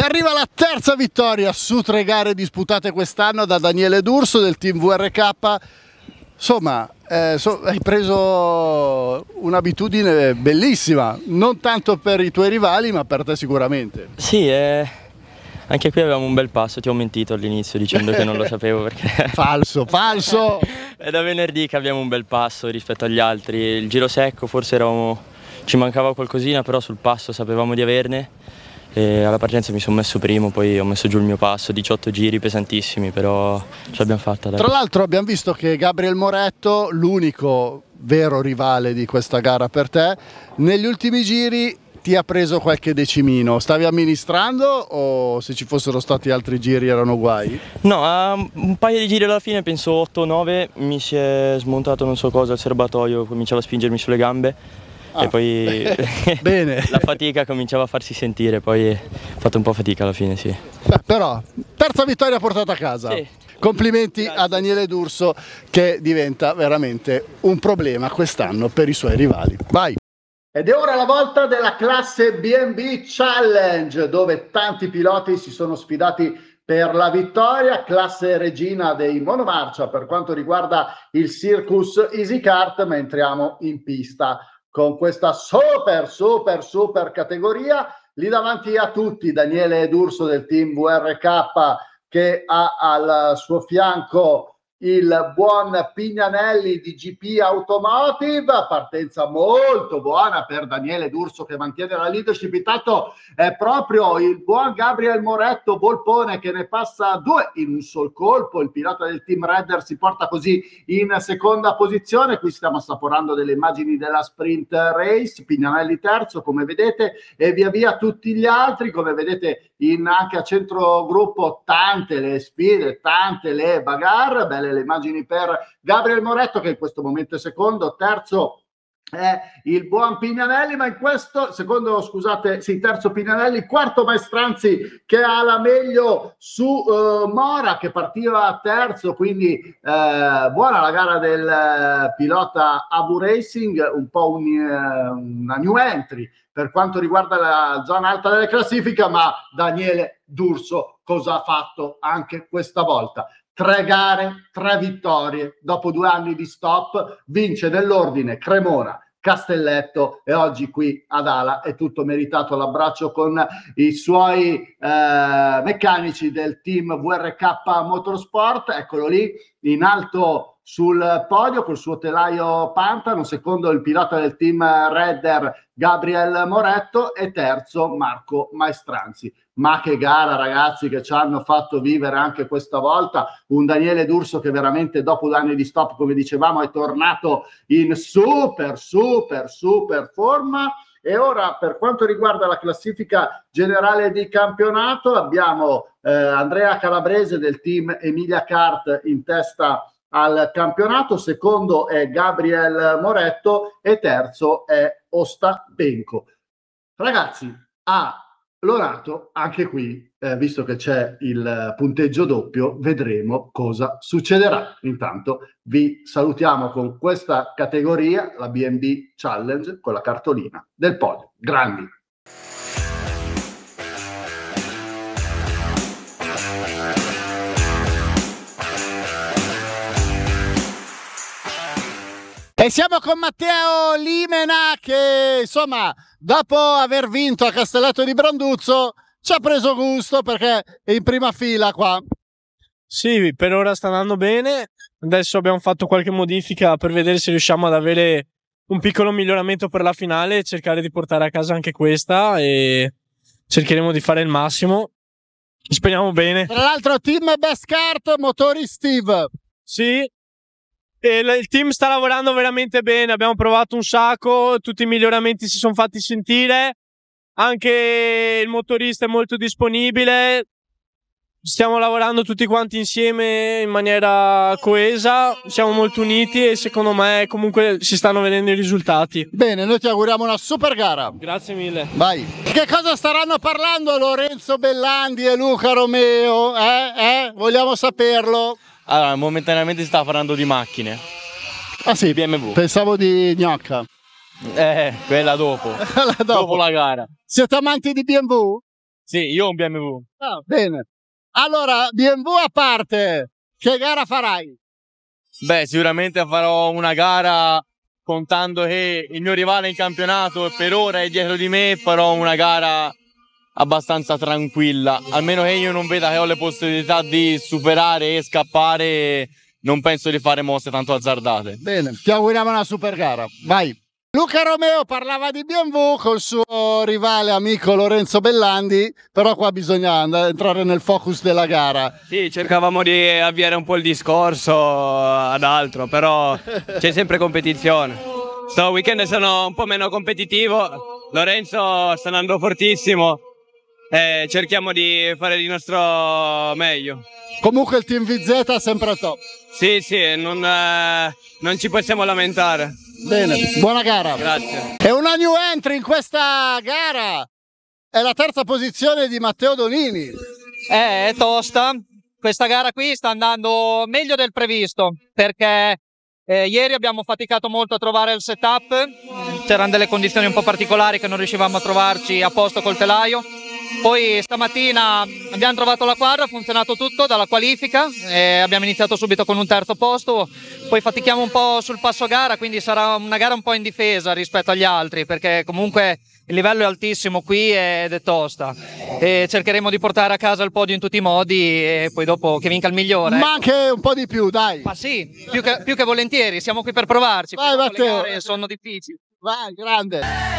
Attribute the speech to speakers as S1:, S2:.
S1: arriva la terza vittoria su 3 gare disputate quest'anno da Daniele D'Urso del team VRK. Insomma, hai preso un'abitudine bellissima, non tanto per i tuoi rivali ma per te sicuramente.
S2: Sì, anche qui avevamo un bel passo, ti ho mentito all'inizio dicendo che non lo sapevo perché...
S1: Falso, falso!
S2: È da venerdì che abbiamo un bel passo rispetto agli altri, il giro secco forse ci mancava qualcosina, però sul passo sapevamo di averne. E alla partenza mi sono messo primo, poi ho messo giù il mio passo, 18 giri pesantissimi, però ce l'abbiamo fatta. Dai.
S1: Tra l'altro abbiamo visto che Gabriel Moretto, l'unico vero rivale di questa gara per te, negli ultimi giri ti ha preso qualche decimino. Stavi amministrando o se ci fossero stati altri giri erano guai?
S2: No, a un paio di giri alla fine, penso 8-9, mi si è smontato non so cosa, il serbatoio cominciava a spingermi sulle gambe. E poi
S1: bene.
S2: La fatica cominciava a farsi sentire, poi ho fatto un po' fatica alla fine, sì.
S1: Però, terza vittoria portata a casa.
S2: Sì.
S1: Complimenti.
S2: Grazie.
S1: A Daniele D'Urso che diventa veramente un problema quest'anno per i suoi rivali. Vai! Ed è ora la volta della classe B&B Challenge, dove tanti piloti si sono sfidati per la vittoria, classe regina dei monomarcia per quanto riguarda il Circus Easy Kart, ma entriamo in pista con questa super categoria. Lì davanti a tutti Daniele D'Urso del team VRK che ha al suo fianco il buon Pignanelli di GP Automotive, partenza molto buona per Daniele D'Urso che mantiene la leadership. Intanto è proprio il buon Gabriel Moretto Volpone che ne passa 2 in un sol colpo, il pilota del team Redder si porta così in seconda posizione. Qui stiamo assaporando delle immagini della sprint race, Pignanelli terzo come vedete e via via tutti gli altri, come vedete anche a centro gruppo tante le sfide, tante le bagarre, belle le immagini per Gabriel Moretto che in questo momento è secondo, terzo è il buon Pignanelli, ma in questo terzo Pignanelli, quarto Maestranzi che ha la meglio su Mora che partiva terzo, quindi buona la gara del pilota Abu Racing, un po' una new entry per quanto riguarda la zona alta delle classifiche, ma Daniele D'Urso cosa ha fatto anche questa volta? 3 gare, 3 vittorie, dopo 2 anni di stop, vince nell'ordine Cremona, Castelletto e oggi qui ad Ala è tutto meritato l'abbraccio con i suoi meccanici del team VRK Motorsport. Eccolo lì in alto sul podio col suo telaio Pantano, secondo il pilota del team Redder Gabriel Moretto e terzo Marco Maestranzi. Ma che gara ragazzi che ci hanno fatto vivere anche questa volta, un Daniele D'Urso che veramente dopo 2 anni di stop come dicevamo è tornato in super forma. E ora per quanto riguarda la classifica generale di campionato abbiamo Andrea Calabrese del team Emilia Kart in testa al campionato, secondo è Gabriel Moretto e terzo è Ostapenko. Ragazzi, a Lorato anche qui, visto che c'è il punteggio doppio, vedremo cosa succederà. Intanto vi salutiamo con questa categoria, la B&B Challenge, con la cartolina del podio. Grandi! E siamo con Matteo Limena che insomma dopo aver vinto a Castelletto di Branduzzo ci ha preso gusto perché è in prima fila qua.
S3: Sì, per ora sta andando bene, adesso abbiamo fatto qualche modifica per vedere se riusciamo ad avere un piccolo miglioramento per la finale e cercare di portare a casa anche questa e cercheremo di fare il massimo, speriamo bene.
S1: Tra l'altro team Best Kart, motori Steve.
S3: Sì. E il team sta lavorando veramente bene, abbiamo provato un sacco, tutti i miglioramenti si sono fatti sentire, anche il motorista è molto disponibile, stiamo lavorando tutti quanti insieme in maniera coesa, siamo molto uniti e secondo me comunque si stanno vedendo i risultati.
S1: Bene, noi ti auguriamo una super gara.
S3: Grazie mille.
S1: Vai. Che cosa staranno parlando Lorenzo Bellandi e Luca Romeo? Vogliamo saperlo.
S2: Allora, momentaneamente si sta parlando di macchine.
S1: Ah sì,
S2: BMW.
S1: Pensavo di gnocca.
S2: Quella dopo.
S1: dopo
S2: la gara.
S1: Siete amanti di BMW?
S3: Sì, io ho un BMW.
S1: Ah, bene. Allora, BMW a parte, che gara farai?
S3: Beh, sicuramente farò una gara contando che il mio rivale in campionato per ora è dietro di me, farò una gara abbastanza tranquilla, almeno che io non veda che ho le possibilità di superare e scappare, non penso di fare mosse tanto azzardate.
S1: Bene, ti auguriamo una super gara, vai. Luca Romeo parlava di BMW col suo rivale amico Lorenzo Bellandi, però qua bisogna entrare nel focus della gara.
S4: Sì, cercavamo di avviare un po' il discorso ad altro, però c'è sempre competizione. Sto weekend sono un po' meno competitivo, Lorenzo sta andando fortissimo e cerchiamo di fare il nostro meglio.
S1: Comunque il team VZ è sempre a top.
S4: Sì, non ci possiamo lamentare.
S1: Bene, buona gara.
S4: Grazie.
S1: E una new entry in questa gara è la terza posizione di Matteo Donini.
S5: È tosta, questa gara qui sta andando meglio del previsto perché ieri abbiamo faticato molto a trovare il setup, c'erano delle condizioni un po' particolari che non riuscivamo a trovarci a posto col telaio. Poi stamattina abbiamo trovato la quadra, ha funzionato tutto dalla qualifica e abbiamo iniziato subito con un terzo posto, poi fatichiamo un po' sul passo gara, quindi sarà una gara un po' in difesa rispetto agli altri perché comunque il livello è altissimo qui ed è tosta e cercheremo di portare a casa il podio in tutti i modi e poi dopo che vinca il migliore.
S1: Ma anche un po' di più, dai.
S5: Ma sì, più che volentieri, siamo qui per provarci.
S1: Vai Matteo.
S5: Le gare sono difficili.
S1: Vai, grande.